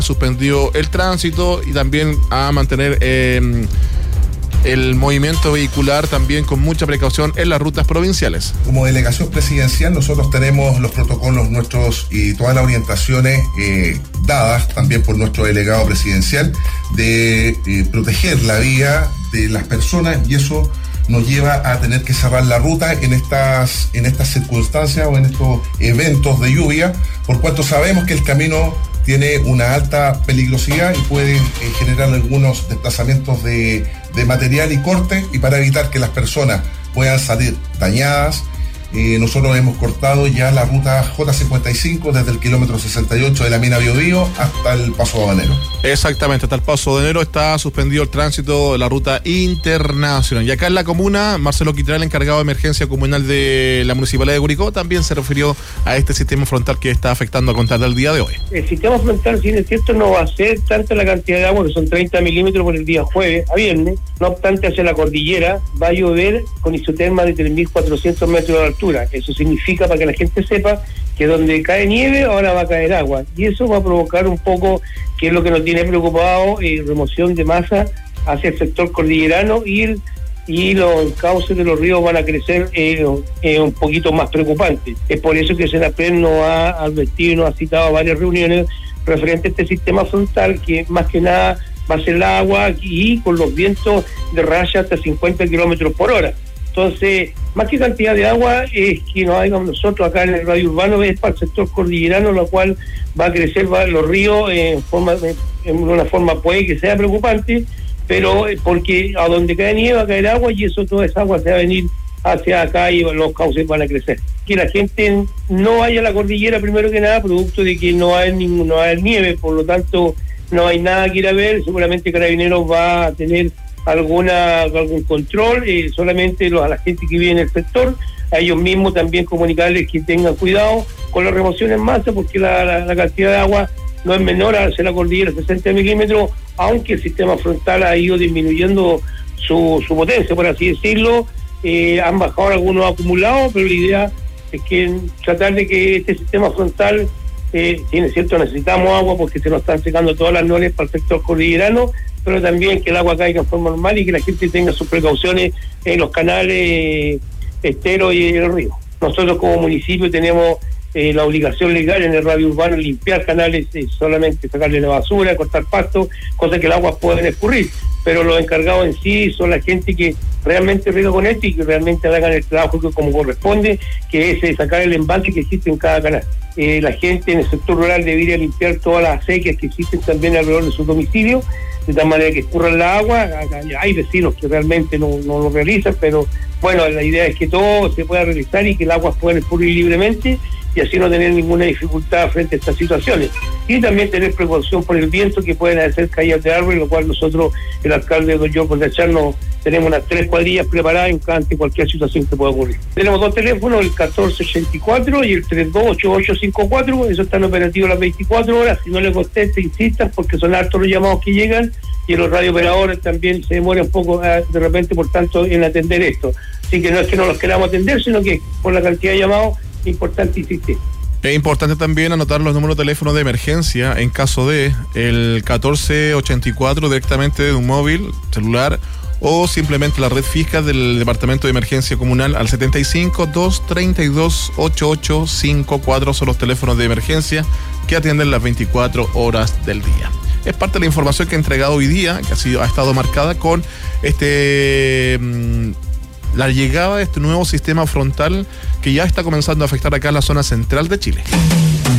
suspendió el tránsito y también a mantener el movimiento vehicular también con mucha precaución en las rutas provinciales. Como delegación presidencial nosotros tenemos los protocolos nuestros y todas las orientaciones dadas también por nuestro delegado presidencial de proteger la vía de las personas, y eso nos lleva a tener que cerrar la ruta en estas circunstancias o en estos eventos de lluvia, por cuanto sabemos que el camino tiene una alta peligrosidad y puede generar algunos desplazamientos de material y corte, y para evitar que las personas puedan salir dañadas, nosotros hemos cortado ya la ruta J55 desde el kilómetro 68 de la mina Biobío hasta el Paso Habanero. Exactamente, hasta el Paso Habanero está suspendido el tránsito de la ruta internacional. Y acá en la comuna, Marcelo Quitral, encargado de emergencia comunal de la Municipalidad de Curicó, también se refirió a este sistema frontal que está afectando a contar del día de hoy. El sistema frontal, si es cierto, no va a ser tanta la cantidad de agua, que son 30 milímetros por el día jueves a viernes. No obstante, hacia la cordillera va a llover con isoterma de 3.400 metros de altura. Eso significa, para que la gente sepa, que donde cae nieve ahora va a caer agua, y eso va a provocar un poco, que es lo que nos tiene preocupado, remoción de masa hacia el sector cordillerano, y los cauces de los ríos van a crecer un poquito más preocupante. Es por eso que Senapred nos ha advertido y nos ha citado a varias reuniones referente a este sistema frontal, que más que nada va a ser el agua y con los vientos de raya hasta 50 kilómetros por hora. Entonces, más que cantidad de agua, es que nos hagan nosotros acá en el radio urbano, es para el sector cordillerano, lo cual va a crecer los ríos en una forma puede que sea preocupante, pero porque a donde cae nieve va a caer agua, y eso, toda esa agua se va a venir hacia acá y los cauces van a crecer. Que la gente no vaya a la cordillera, primero que nada, producto de que no hay nieve, por lo tanto no hay nada que ir a ver. Seguramente Carabineros va a tener algún control, solamente a la gente que vive en el sector, a ellos mismos también comunicarles que tengan cuidado con la remoción en masa, porque la cantidad de agua no es menor hacia la cordillera, 60 milímetros, aunque el sistema frontal ha ido disminuyendo su potencia, por así decirlo. Han bajado algunos acumulados, pero la idea es que tratar de que este sistema frontal, si es cierto, necesitamos agua porque se nos están secando todas las noles para el sector cordillerano, pero también que el agua caiga en forma normal y que la gente tenga sus precauciones en los canales esteros y en el río. Nosotros como municipio tenemos la obligación legal en el radio urbano de limpiar canales, solamente sacarle la basura, cortar pasto, cosas que el agua pueden escurrir, pero los encargados en sí son la gente que realmente riega con esto y que realmente hagan el trabajo que como corresponde, que es sacar el embalse que existe en cada canal. La gente en el sector rural debería limpiar todas las acequias que existen también alrededor de su domicilio, de tal manera que escurran la agua. Hay vecinos que realmente no lo realizan, pero bueno, la idea es que todo se pueda realizar y que el agua pueda escurrir libremente, y así no tener ninguna dificultad frente a estas situaciones. Y también tener precaución por el viento, que pueden hacer caídas de árboles, lo cual nosotros, el alcalde don Jorge Condacharno, tenemos unas 3 cuadrillas preparadas ante cualquier situación que pueda ocurrir. Tenemos 2 teléfonos, el 1484 y el 328854, eso están operativos las 24 horas. Si no les conteste, insistan, porque son hartos los llamados que llegan, y los radiooperadores también se demoran un poco de repente, por tanto, en atender esto. Así que no es que no los queramos atender, sino que por la cantidad de llamados es importante insistir. Es importante también anotar los números de teléfono de emergencia en caso de el 1484 directamente de un móvil, celular, o simplemente la red fija del Departamento de Emergencia Comunal al 75-232-8854. Son los teléfonos de emergencia que atienden las 24 horas del día. Es parte de la información que he entregado hoy día, que ha estado marcada con la llegada de este nuevo sistema frontal que ya está comenzando a afectar acá en la zona central de Chile.